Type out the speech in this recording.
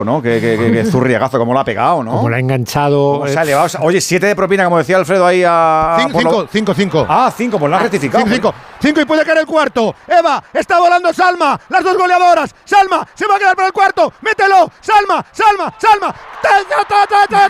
¿no? Que zurriagazo, como lo ha pegado, ¿no? Como lo ha enganchado. ¿Cómo se ha elevado? Oye, 7 de propina, como decía Alfredo ahí a... 5. Ah, 5, pues lo has rectificado. 5 y puede caer el cuarto. Eva, está volando Salma. Las dos goleadoras. Salma se va a quedar para el cuarto. Mételo. Salma.